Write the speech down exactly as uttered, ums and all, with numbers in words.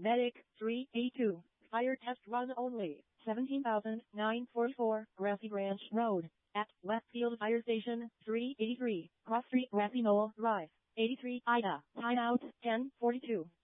Medic, three eighty-two. Fire test run only. seventeen thousand nine hundred forty-four, Grassy Branch Road. At Westfield Fire Station, three eighty-three. Cross Street, Grassy Knoll Drive. eighty-three, Ida. Timeout, ten forty-two.